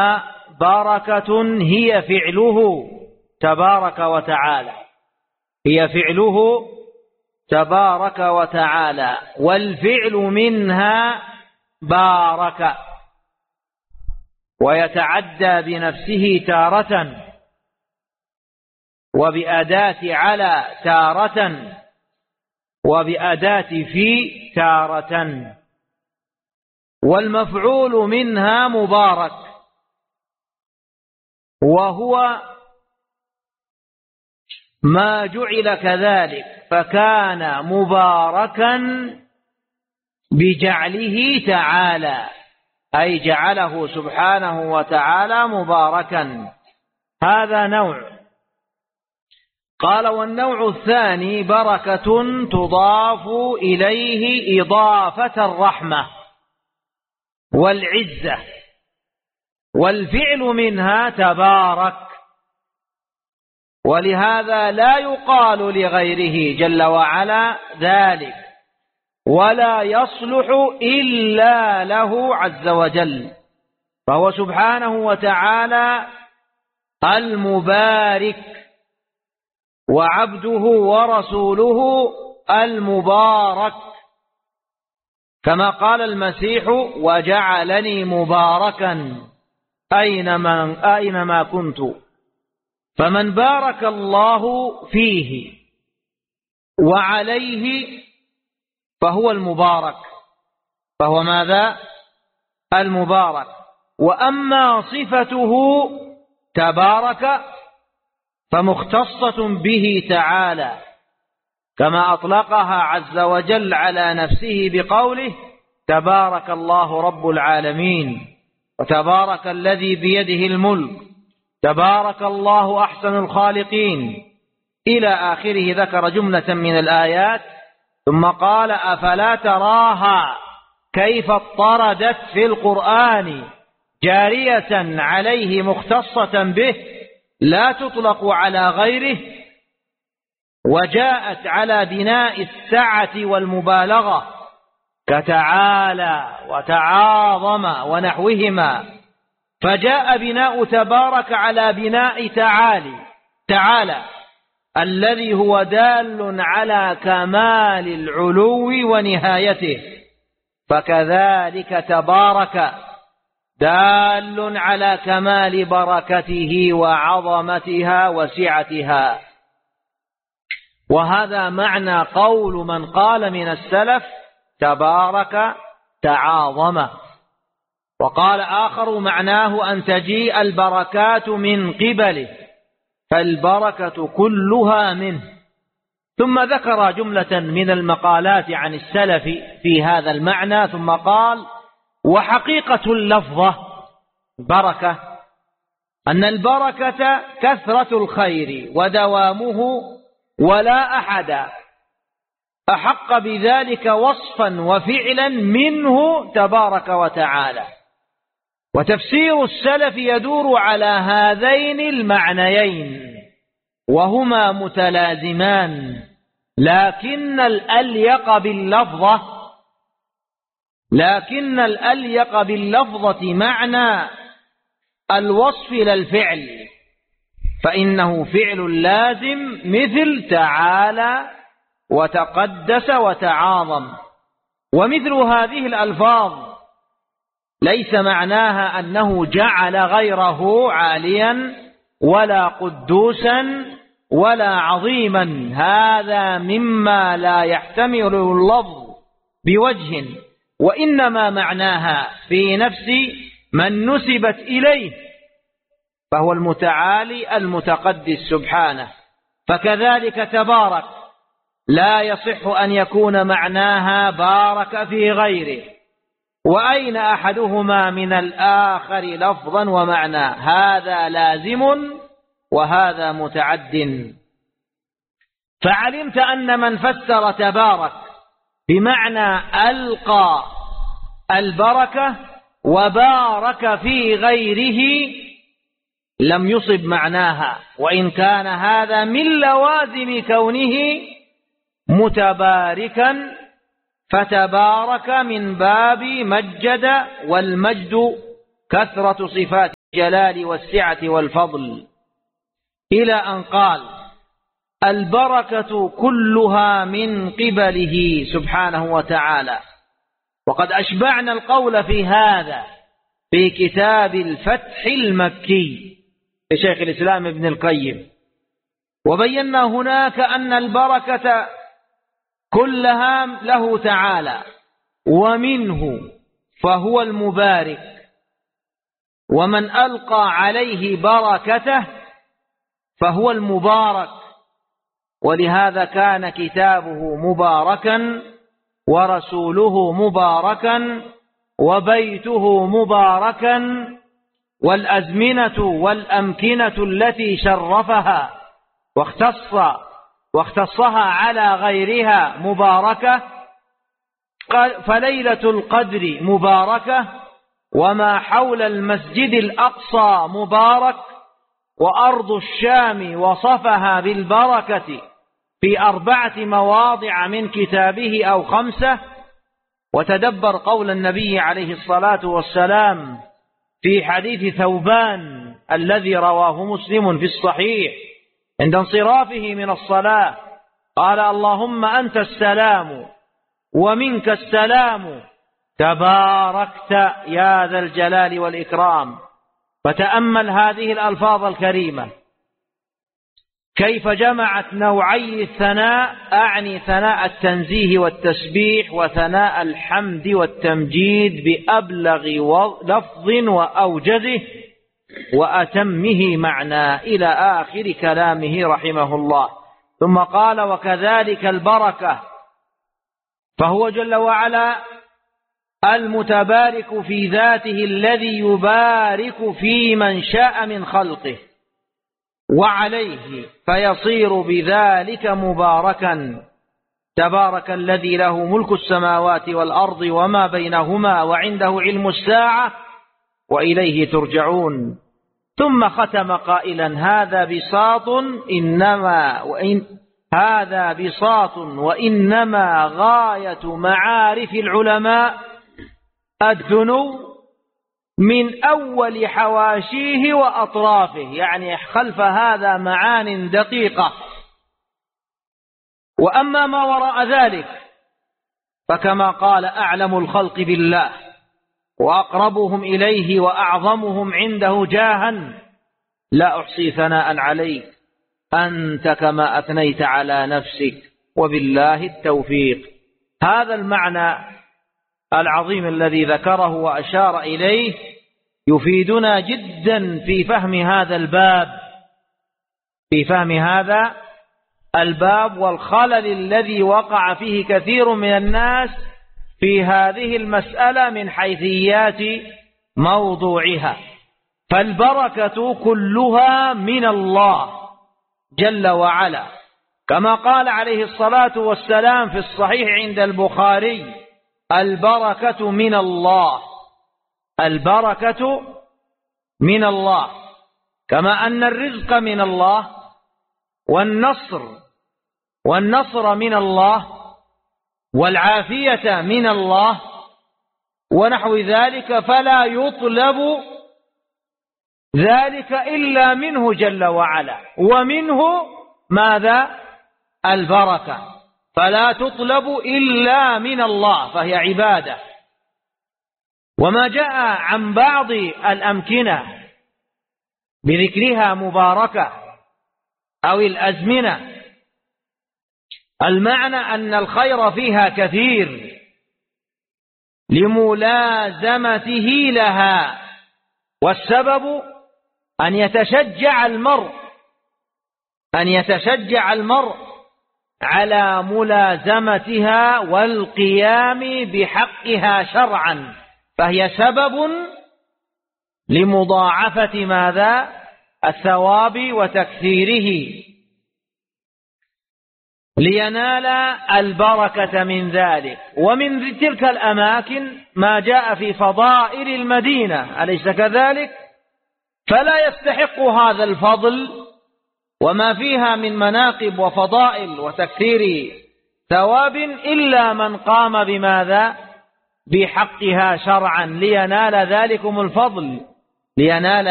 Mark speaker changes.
Speaker 1: بركة هي فعله تبارك وتعالى، هي فعله تبارك وتعالى، والفعل منها بارك، ويتعدى بنفسه تارة وبأداة على تارة وبأداة في تارة. والمفعول منها مبارك، وهو ما جعل كذلك فكان مباركا بجعله تعالى، أي جعله سبحانه وتعالى مباركا. هذا نوع. قال: والنوع الثاني بركة تضاف إليه إضافة الرحمة والعزة، والفعل منها تبارك، ولهذا لا يقال لغيره جل وعلا ذلك، ولا يصلح إلا له عز وجل، فهو سبحانه وتعالى المبارك، وعبده ورسوله المبارك، كما قال المسيح: وجعلني مباركا أينما كنت. فمن بارك الله فيه وعليه فهو المبارك، فهو ماذا؟ المبارك. وأما صفته تبارك فمختصة به تعالى، كما أطلقها عز وجل على نفسه بقوله: تبارك الله رب العالمين، وتبارك الذي بيده الملك، تبارك الله أحسن الخالقين، إلى آخره. ذكر جملة من الآيات ثم قال: أفلا تراها كيف اضطردت في القرآن جارية عليه مختصة به لا تطلق على غيره، وجاءت على بناء السعة والمبالغة كتعالى وتعاظم ونحوهما، فجاء بناء تبارك على بناء تعالى الذي هو دال على كمال العلو ونهايته، فكذلك تبارك دال على كمال بركته وعظمتها وسعتها. وهذا معنى قول من قال من السلف: تبارك تعاظم. وقال آخر: معناه أن تجيء البركات من قبله، فالبركة كلها منه. ثم ذكر جملة من المقالات عن السلف في هذا المعنى، ثم قال: وحقيقة اللفظة بركة أن البركة كثرة الخير ودوامه، ولا أحد أحق بذلك وصفا وفعلا منه تبارك وتعالى. وتفسير السلف يدور على هذين المعنيين، وهما متلازمان، لكن الأليق باللفظة معنى الوصف لا الفعل، فإنه فعل لازم مثل تعالى وتقدس وتعاظم. ومثل هذه الألفاظ ليس معناها أنه جعل غيره عاليا ولا قدوسا ولا عظيما، هذا مما لا يحتمله اللفظ بوجه، وإنما معناها في نفس من نسبت إليه، فهو المتعالي المتقدس سبحانه. فكذلك تبارك لا يصح أن يكون معناها بارك في غيره، وأين أحدهما من الآخر لفظا ومعنى، هذا لازم وهذا متعد. فعلمت أن من فسر تبارك بمعنى ألقى البركة وبارك في غيره لم يصب معناها، وإن كان هذا من لوازم كونه متباركا، فتبارك من باب مجد، والمجد كثرة صفات الجلال والسعة والفضل، إلى أن قال: البركة كلها من قبله سبحانه وتعالى. وقد أشبعنا القول في هذا في كتاب الفتح المكي لشيخ الإسلام ابن القيم، وبينا هناك أن البركة كلها له تعالى، ومنه فهو المبارك، ومن ألقى عليه بركته فهو المبارك. ولهذا كان كتابه مباركا، ورسوله مباركا، وبيته مباركا، والأزمنة والأمكنة التي شرفها واختصها على غيرها مباركة. فليلة القدر مباركة، وما حول المسجد الأقصى مبارك، وأرض الشام وصفها بالبركة في 4 مواضع من كتابه أو 5. وتدبر قول النبي عليه الصلاة والسلام في حديث ثوبان الذي رواه مسلم في الصحيح عند انصرافه من الصلاة، قال: اللهم أنت السلام ومنك السلام، تباركت يا ذا الجلال والإكرام. فتأمل هذه الألفاظ الكريمة كيف جمعت نوعي الثناء، أعني ثناء التنزيه والتسبيح، وثناء الحمد والتمجيد بأبلغ لفظ وأوجزه وأتمه معنى، إلى آخر كلامه رحمه الله. ثم قال: وكذلك البركة، فهو جل وعلا المتبارك في ذاته الذي يبارك في من شاء من خلقه وعليه، فيصير بذلك مباركا. تبارك الذي له ملك السماوات والأرض وما بينهما، وعنده علم الساعة وإليه ترجعون. ثم ختم قائلا: هذا بساط وإنما غاية معارف العلماء الدنو من أول حواشيه وأطرافه، يعني خلف هذا معان دقيقة. وأما ما وراء ذلك فكما قال: أعلم الخلق بالله وأقربهم إليه وأعظمهم عنده جاها، لا أحصي ثناء عليك أنت كما أثنيت على نفسك، وبالله التوفيق. هذا المعنى العظيم الذي ذكره وأشار إليه يفيدنا جدا في فهم هذا الباب والخلل الذي وقع فيه كثير من الناس في هذه المسألة من حيثيات موضوعها. فالبركة كلها من الله جل وعلا، كما قال عليه الصلاة والسلام في الصحيح عند البخاري: البركة من الله، البركة من الله، كما أن الرزق من الله، والنصر من الله، والعافية من الله، ونحو ذلك. فلا يطلب ذلك إلا منه جل وعلا، ومنه ماذا؟ البركة. فلا تطلب إلا من الله، فهي عبادة. وما جاء عن بعض الأمكنة بذكرها مباركة أو الأزمنة، المعنى أن الخير فيها كثير لملازمته لها، والسبب أن يتشجع المرء على ملازمتها والقيام بحقها شرعا، فهي سبب لمضاعفة ماذا؟ الثواب وتكثيره، لينال البركة من ذلك. ومن تلك الأماكن ما جاء في فضائل المدينة، أليس كذلك؟ فلا يستحق هذا الفضل وما فيها من مناقب وفضائل وتكثير ثواب إلا من قام بماذا؟ بحقها شرعا، لينال ذلكم الفضل، لينال